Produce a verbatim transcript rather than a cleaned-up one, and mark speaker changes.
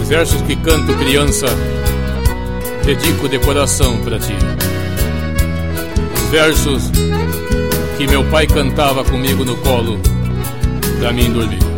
Speaker 1: Os versos que canto, criança, dedico de coração pra ti. Os versos que meu pai cantava comigo no colo pra mim dormir.